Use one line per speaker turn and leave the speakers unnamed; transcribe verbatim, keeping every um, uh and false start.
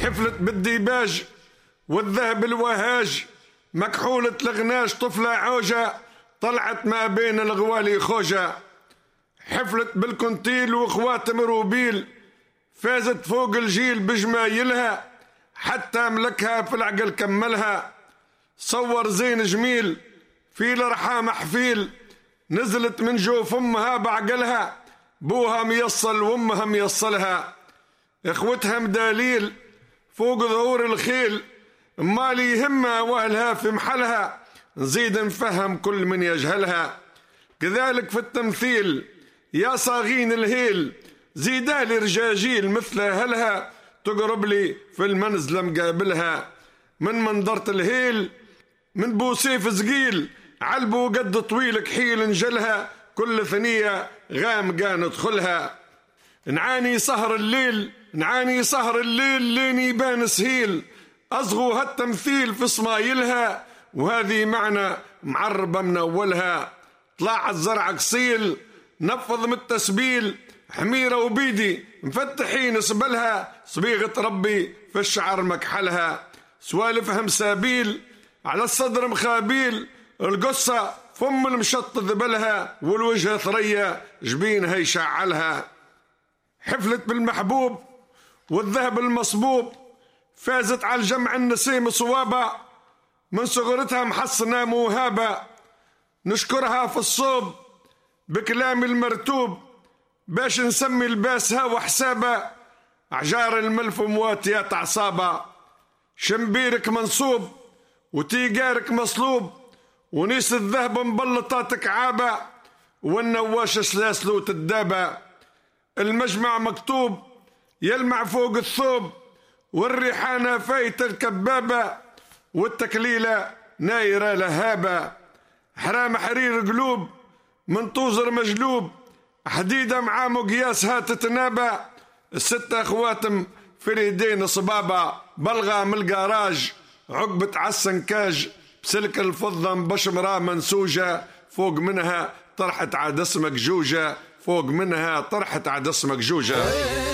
حفلت بالديباج والذهب الوهاج، مكحولة الغناش طفلة عوجة طلعت ما بين الغوالي خوجة. حفلت بالكونتيل واخواتم روبيل، فازت فوق الجيل بجمايلها حتى ملكها في العقل كملها. صور زين جميل في الارحام حفيل، نزلت من جوف امها بعقلها، بوها ميصل وامها ميصلها. اخوتها مداليل فوق ظهور الخيل، مالي يهمها واهلها في محلها، نزيد نفهم كل من يجهلها. كذلك في التمثيل يا صاغين الهيل، زيدالي رجاجيل مثل اهلها، تقرب لي في المنزل مقابلها. من منظرة الهيل من بوسيف زقيل، علبو قد طويل كحيل نجلها، كل ثنية غامقة ندخلها. نعاني سهر الليل نعاني سهر الليل لين يبان سهيل، أصغو هالتمثيل في صمايلها، وهذه معنى معربة من أولها. طلع الزرع قصيل نفض من التسبيل، حميرة وبيدي مفتحين سبلها، صبيغة ربي في الشعر مكحلها. سوالفها مسابيل على الصدر مخابيل، القصة فم المشط ذبلها، والوجه ثريا جبينها يشعلها. حفلت بالمحبوب والذهب المصبوب، فازت على الجمع النسيم صوابة، من صغرتها محصنة موهابة. نشكرها في الصوب بكلام المرتوب، باش نسمي لباسها وحسابة، عجار الملف مواتيات عصابة. شمبيرك منصوب وتيجارك مصلوب، ونيس الذهب مبلطاتك عابة، والنواش سلاسلو تدابة. المجمع مكتوب يلمع فوق الثوب، والريحانة فايت الكبابة، والتكليلة نايرة لهابة. حرام حرير قلوب من طوزر مجلوب، حديدة مع مقياسها تتنابى. الستة اخواتم في اليدين صبابة، بلغة من الجراج عقبة عالسنكاج، بسلك الفضة مبشمرة منسوجة، فوق منها طرحت عاد اسمك جوجة، فوق منها طرحت عاد اسمك جوجة.